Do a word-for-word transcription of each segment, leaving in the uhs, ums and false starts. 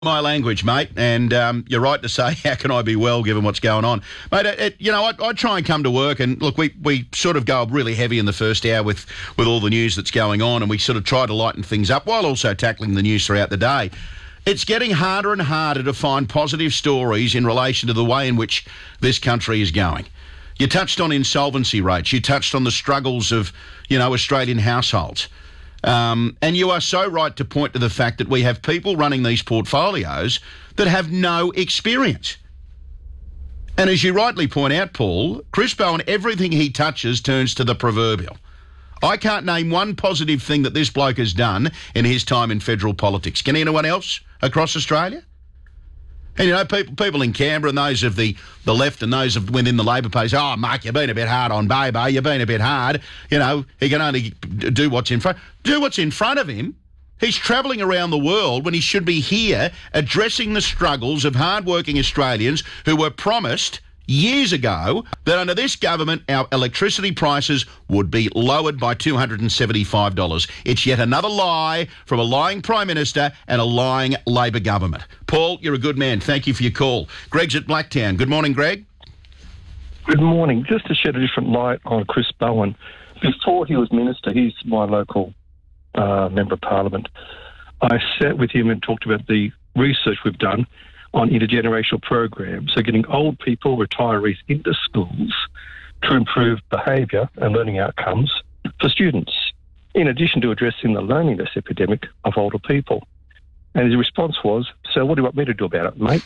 My language, mate, and um, you're right to say, how can I be well given what's going on? Mate, it, it, you know, I, I try and come to work and, look, we, we sort of go really heavy in the first hour with, with all the news that's going on, and we sort of try to lighten things up while also tackling the news throughout the day. It's getting harder and harder to find positive stories in relation to the way in which this country is going. You touched on insolvency rates. You touched on the struggles of, you know, Australian households. Um, and you are so right to point to the fact that we have people running these portfolios that have no experience. And as you rightly point out, Paul, Chris Bowen, everything he touches turns to the proverbial. I can't name one positive thing that this bloke has done in his time in federal politics. Can anyone else across Australia? And, you know, people people in Canberra and those of the, the left and those of within the Labor Party say, oh, Mark, you've been a bit hard on Baby, you've been a bit hard. You know, he can only do what's in front. Do what's in front of him. He's travelling around the world when he should be here addressing the struggles of hard-working Australians who were promised years ago that under this government our electricity prices would be lowered by two hundred seventy-five dollars. It's yet another lie from a lying Prime Minister and a lying Labor government. Paul, you're a good man. Thank you for your call. Greg's at Blacktown. Good morning, Greg. Good morning. Just to shed a different light on Chris Bowen, before he was Minister, he's my local uh, Member of Parliament. I sat with him and talked about the research we've done on intergenerational programs, so getting old people, retirees into schools to improve behaviour and learning outcomes for students, in addition to addressing the loneliness epidemic of older people. And his response was, so what do you want me to do about it, mate?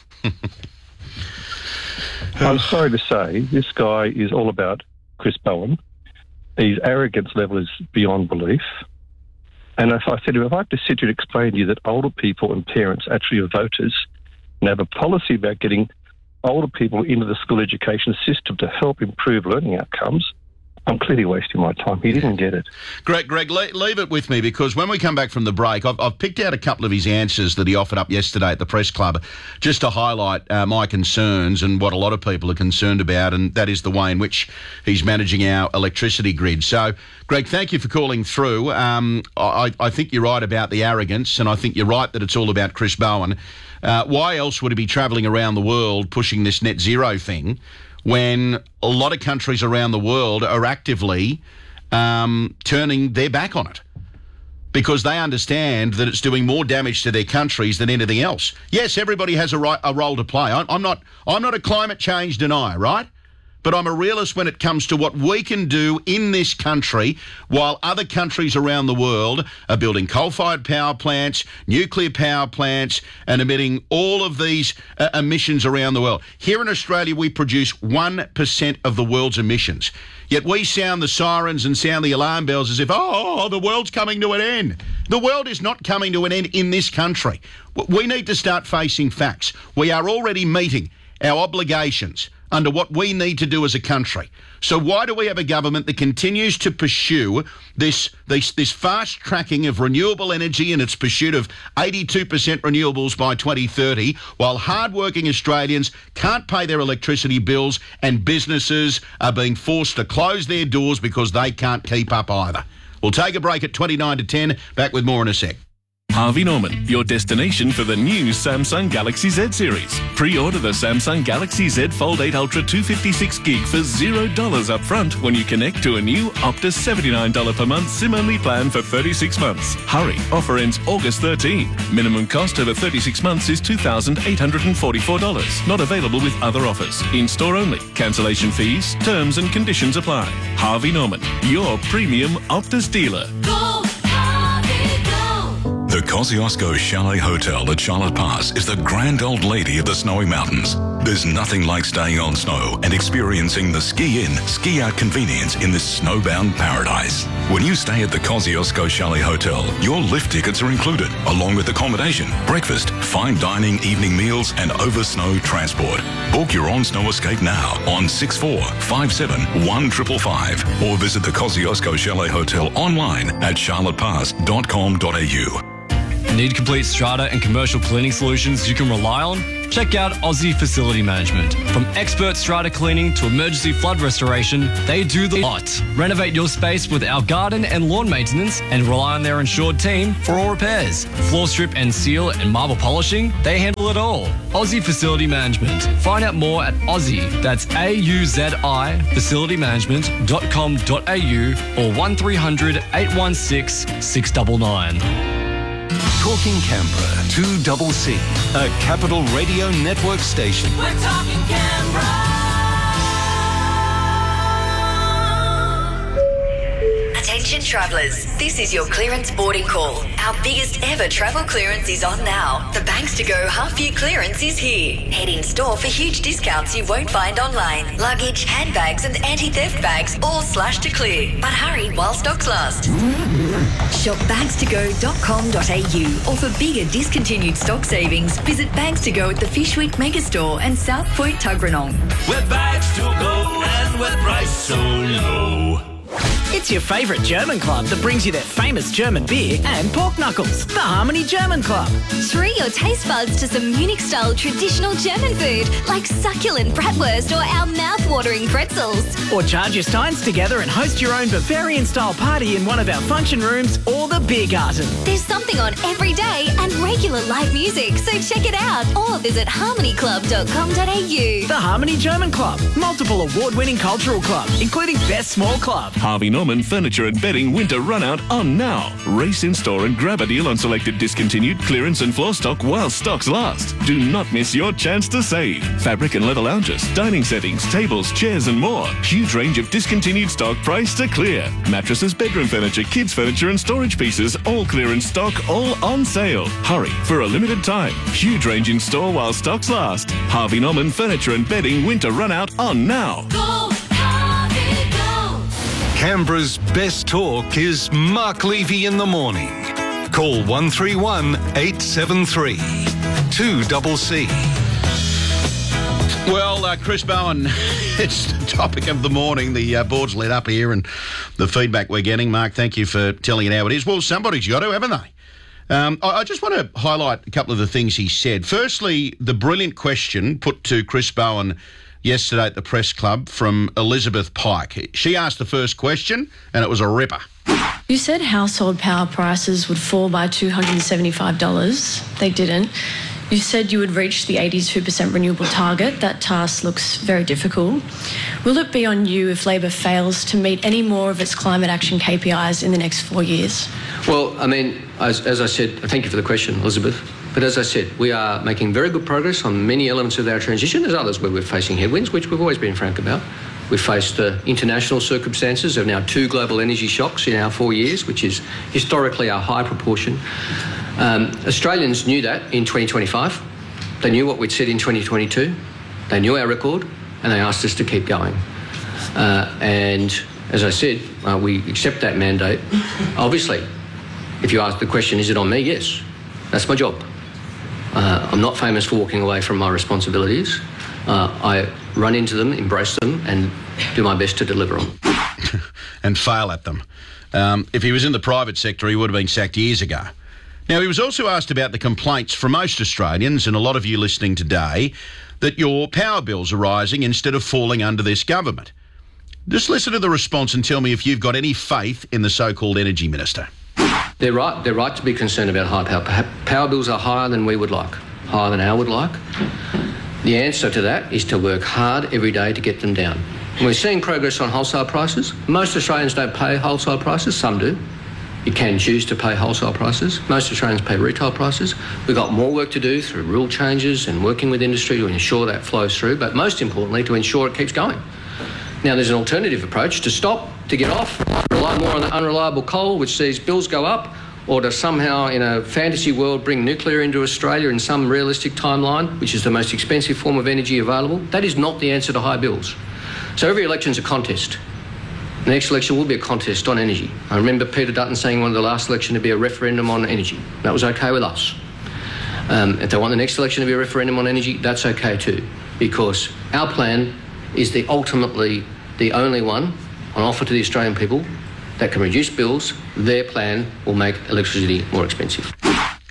I'm sorry to say, this guy is all about Chris Bowen. His arrogance level is beyond belief. And if I said to him, if I have to sit here and explain to you that older people and parents actually are voters and have a policy about getting older people into the school education system to help improve learning outcomes, I'm clearly wasting my time. He didn't get it. Greg, Greg, leave it with me, because when we come back from the break, I've, I've picked out a couple of his answers that he offered up yesterday at the press club just to highlight uh, my concerns and what a lot of people are concerned about, and that is the way in which he's managing our electricity grid. So, Greg, thank you for calling through. Um, I, I think you're right about the arrogance, and I think you're right that it's all about Chris Bowen. Uh, why else would he be travelling around the world pushing this net zero thing when a lot of countries around the world are actively um, turning their back on it because they understand that it's doing more damage to their countries than anything else? Yes, everybody has a, right, a role to play. I'm, I'm not I'm not a climate change denier, right? But I'm a realist when it comes to what we can do in this country while other countries around the world are building coal-fired power plants, nuclear power plants, and emitting all of these uh, emissions around the world. Here in Australia, we produce one percent of the world's emissions. Yet we sound the sirens and sound the alarm bells as if, oh, the world's coming to an end. The world is not coming to an end in this country. We need to start facing facts. We are already meeting our obligations under what we need to do as a country. So why do we have a government that continues to pursue this, this, this fast tracking of renewable energy in its pursuit of eighty-two percent renewables by twenty thirty, while hard-working Australians can't pay their electricity bills and businesses are being forced to close their doors because they can't keep up either? We'll take a break at twenty-nine to ten. Back with more in a sec. Harvey Norman, your destination for the new Samsung Galaxy Z series. Pre-order the Samsung Galaxy Z Fold eight Ultra two fifty-six gig for zero dollars up front when you connect to a new Optus seventy-nine dollars per month SIM-only plan for thirty-six months. Hurry, offer ends August thirteenth. Minimum cost over thirty-six months is two thousand eight hundred forty-four dollars. Not available with other offers. In-store only. Cancellation fees, terms and conditions apply. Harvey Norman, your premium Optus dealer. Go! The Kosciuszko Chalet Hotel at Charlotte Pass is the grand old lady of the snowy mountains. There's nothing like staying on snow and experiencing the ski-in, ski-out convenience in this snowbound paradise. When you stay at the Kosciuszko Chalet Hotel, your lift tickets are included, along with accommodation, breakfast, fine dining, evening meals, and over-snow transport. Book your on-snow escape now on six four five seven one five five five or visit the Kosciuszko Chalet Hotel online at charlottepass dot com dot a u. Need complete strata and commercial cleaning solutions you can rely on? Check out Aussie Facility Management. From expert strata cleaning to emergency flood restoration, they do the lot. Renovate your space with our garden and lawn maintenance and rely on their insured team for all repairs. Floor strip and seal and marble polishing, they handle it all. Aussie Facility Management. Find out more at Aussie, that's A U Z I, facility management dot com dot a u or one three hundred eight one six six nine nine. Talking Canberra, two C C, a Capital Radio Network station. We're talking Canberra. Attention travellers, this is your clearance boarding call. Our biggest ever travel clearance is on now. The Banks to Go half year clearance is here. Head in store for huge discounts you won't find online. Luggage, handbags and anti-theft bags all slashed to clear. But hurry while stocks last. Shop bags to go dot com dot a u or for bigger discontinued stock savings, visit Bags to Go at the Fishwick Megastore and South Point Tuggeranong. We're bags to go and we're priced so low. It's your favourite German club that brings you their famous German beer and pork knuckles, the Harmony German Club. Treat your taste buds to some Munich-style traditional German food like succulent bratwurst or our mouth-watering pretzels. Or charge your steins together and host your own Bavarian-style party in one of our function rooms or the beer garden. There's something on every day and regular live music, so check it out or visit harmony club dot com dot a u. The Harmony German Club, multiple award-winning cultural club, including Best Small Club. Harvey Norman Furniture and Bedding Winter Run Out on now. Race in store and grab a deal on selected discontinued clearance and floor stock while stocks last. Do not miss your chance to save. Fabric and leather lounges, dining settings, tables, chairs and more. Huge range of discontinued stock priced to clear. Mattresses, bedroom furniture, kids furniture and storage pieces, all clearance stock, all on sale. Hurry for a limited time. Huge range in store while stocks last. Harvey Norman Furniture and Bedding Winter Run Out on now. Go, Harvey, go. Canberra's best talk is Mark Levy in the morning. Call one three one eight seven three, two C C. Well, uh, Chris Bowen, it's the topic of the morning. The uh, board's lit up here and the feedback we're getting. Mark, thank you for telling it how it is. Well, somebody's got to, haven't they? Um, I, I just want to highlight a couple of the things he said. Firstly, the brilliant question put to Chris Bowen yesterday at the press club from Elizabeth Pike. She asked the first question and it was a ripper. You said household power prices would fall by two hundred seventy-five dollars. They didn't. You said you would reach the eighty-two percent renewable target. That task looks very difficult. Will it be on you if Labor fails to meet any more of its climate action K P Is in the next four years? Well, I mean, as, as I said, thank you for the question, Elizabeth. But as I said, we are making very good progress on many elements of our transition. There's others where we're facing headwinds, which we've always been frank about. We've faced uh, international circumstances of now two global energy shocks in our four years, which is historically our high proportion. Um, Australians knew that in twenty twenty-five. They knew what we'd said in twenty twenty-two. They knew our record, and they asked us to keep going. Uh, and as I said, uh, we accept that mandate. Obviously, if you ask the question, is it on me? Yes, that's my job. Uh, I'm not famous for walking away from my responsibilities. Uh, I run into them, embrace them, and do my best to deliver them. And fail at them. Um, if he was in the private sector, he would have been sacked years ago. Now, he was also asked about the complaints from most Australians, and a lot of you listening today, that your power bills are rising instead of falling under this government. Just listen to the response and tell me if you've got any faith in the so-called Energy Minister. They're right. They're right to be concerned about high power. Power bills are higher than we would like, higher than I would like. The answer to that is to work hard every day to get them down. We're seeing progress on wholesale prices. Most Australians don't pay wholesale prices. Some do. You can choose to pay wholesale prices. Most Australians pay retail prices. We've got more work to do through rule changes and working with industry to ensure that flows through, but most importantly, to ensure it keeps going. Now, there's an alternative approach to stop, to get off, rely more on the unreliable coal, which sees bills go up, or to somehow, in a fantasy world, bring nuclear into Australia in some realistic timeline, which is the most expensive form of energy available. That is not the answer to high bills. So every election's a contest. The next election will be a contest on energy. I remember Peter Dutton saying one of the last election to be a referendum on energy. That was okay with us. Um, if they want the next election to be a referendum on energy, that's okay too, because our plan is the ultimately the only one on offer to the Australian people that can reduce bills. Their plan will make electricity more expensive.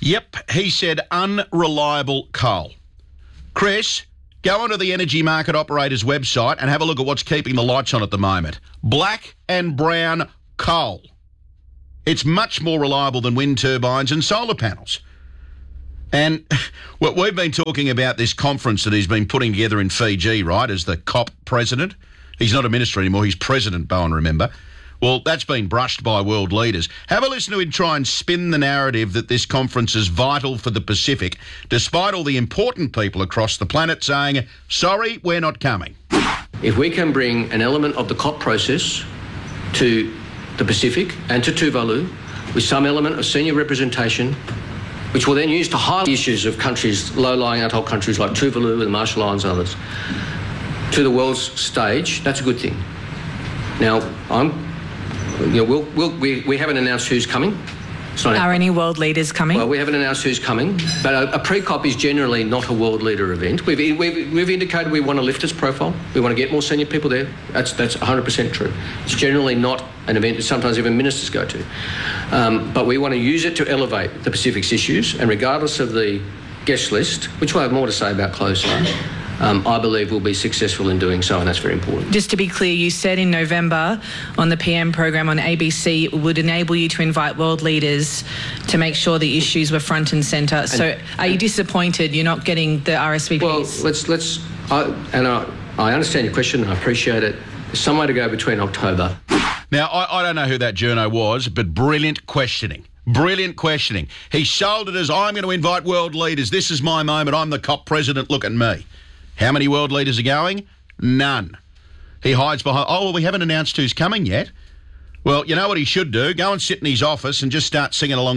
Yep, he said unreliable coal. Chris, go onto the Energy Market Operator's website and have a look at what's keeping the lights on at the moment. Black and brown coal. It's much more reliable than wind turbines and solar panels. And well, we've been talking about this conference that he's been putting together in Fiji, right, as the COP president. He's not a minister anymore, he's president, Bowen, remember? Well, that's been brushed by world leaders. Have a listen to him try and spin the narrative that this conference is vital for the Pacific, despite all the important people across the planet saying, sorry, we're not coming. If we can bring an element of the COP process to the Pacific and to Tuvalu with some element of senior representation, which we'll then use to highlight issues of countries, low-lying atoll countries like Tuvalu and the Marshall Islands and others, to the world's stage, that's a good thing. Now, I'm... You know, we'll, we'll, we, we haven't announced who's coming. It's not Are any world leaders coming? Well, we haven't announced who's coming, but a, a pre-COP is generally not a world leader event. We've, we've, we've indicated we want to lift its profile. We want to get more senior people there. That's that's one hundred percent true. It's generally not an event that sometimes even ministers go to. Um, but we want to use it to elevate the Pacific's issues, and regardless of the guest list, which we'll have more to say about closer, Um, I believe we'll be successful in doing so, and that's very important. Just to be clear, you said in November on the P M program on A B C it would enable you to invite world leaders to make sure the issues were front and centre. And, so are you disappointed you're not getting the R S V Ps? Well, let's... let's I, and I, I understand your question, and I appreciate it. There's some way to go between October. Now, I, I don't know who that journo was, but brilliant questioning. Brilliant questioning. He sold it as, I'm going to invite world leaders. This is my moment. I'm the COP president. Look at me. How many world leaders are going? None. He hides behind, oh, well, we haven't announced who's coming yet. Well, you know what he should do? Go and sit in his office and just start singing along